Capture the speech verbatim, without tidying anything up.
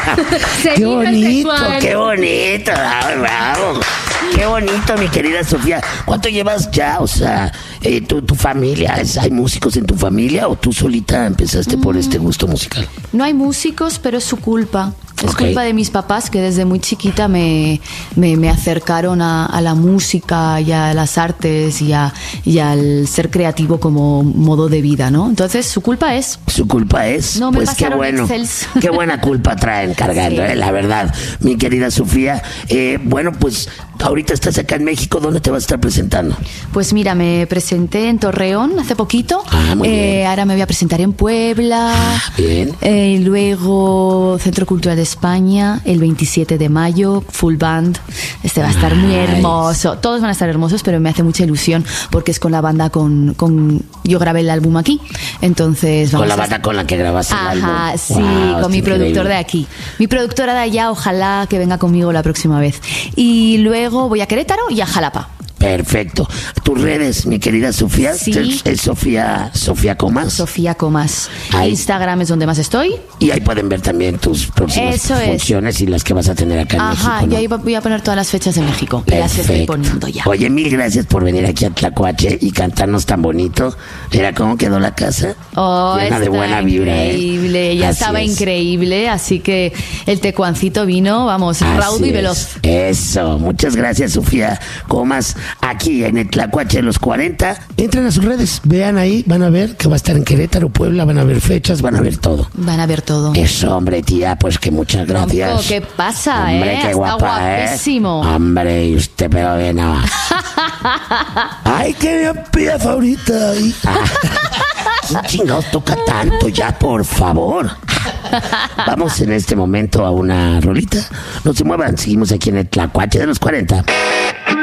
Qué bonito, qué bonito. Bravo, bravo. Qué bonito, mi querida Sofía. ¿Cuánto llevas ya? O sea, eh, tu, tu familia, ¿hay músicos en tu familia o tú solita empezaste mm. por este gusto musical? No hay músicos, pero es su culpa. Es Okay. culpa de mis papás, que desde muy chiquita me, me, me acercaron a, a la música y a las artes y, a, y al ser creativo como modo de vida, ¿no? Entonces, su culpa es... Su culpa es... No me pues qué pasaron bueno. Excels. Qué buena culpa traen cargando, sí. eh, la verdad. Mi querida Sofía, eh, bueno, pues ahorita estás acá en México. ¿Dónde te vas a estar presentando? Pues mira, me presenté en Torreón hace poquito. Ah, muy eh, bien. Ahora me voy a presentar en Puebla. Ah, bien. Eh, luego Centro Cultural de España, el veintisiete de mayo, full band. Este va a estar nice. Muy hermoso. Todos van a estar hermosos, pero me hace mucha ilusión porque es con la banda con... con yo grabé el álbum aquí, entonces vamos Con la a... banda con la que grabaste el álbum. Ajá, sí, wow, con mi increíble. productor de aquí. Mi productora de allá, ojalá que venga conmigo la próxima vez. Y luego voy a Querétaro y a Jalapa. Perfecto. Tus redes, mi querida Sofía, Sí. es, es Sofía, Sofía Comas. Sofía Comas. Ahí. Instagram es donde más estoy. Y ahí pueden ver también tus próximas Eso es. funciones y las que vas a tener acá en Ajá, México, ¿no? y ahí voy a poner todas las fechas de México. Y las estoy Perfecto. poniendo ya. Oye, mil gracias por venir aquí a Tlacuache y cantarnos tan bonito. Mira cómo quedó la casa. Oh, Llena de está buena vibra, ¿eh? increíble, ya Así estaba es. increíble, así que el tecuancito vino, vamos, Así raudo y es. veloz. Eso, muchas gracias, Sofía Comas, aquí en el Tlacuache de los cuarenta. Entren a sus redes, vean ahí, van a ver que va a estar en Querétaro, Puebla, van a ver fechas, van a ver todo. Van a ver todo. Eso, hombre, tía, pues que muchas gracias. Tronco, ¿qué pasa, Hombre, eh? qué Está guapa, guapísimo. ¿eh? Hombre, y usted pero bien nada. Ay, qué bien pieza ahorita. Ay. ¿Quién chingados toca tanto ya, por favor? Vamos en este momento a una rolita. No se muevan, seguimos aquí en el Tlacuache de los cuarenta.